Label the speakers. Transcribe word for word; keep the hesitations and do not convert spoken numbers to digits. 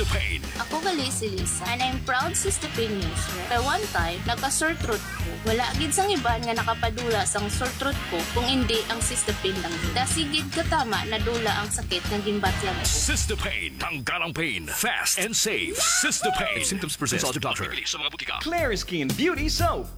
Speaker 1: Pain.
Speaker 2: Ako gali si Lisa, and I'm proud Sister Pain user. Kaya one time, nagka-sore throat ko. Wala gid sang iban nga nakapadula sang sore throat ko kung hindi ang Sister Pain lang. Dasigid katama na dula ang sakit ng gimbatyang ko.
Speaker 1: Sister Pain. Tanggalang pain. Fast and safe. Sister Pain.
Speaker 3: If symptoms persist,
Speaker 1: Consult your doctor.
Speaker 3: Bibili sa mga butika.
Speaker 4: Clear Skin Beauty Soap.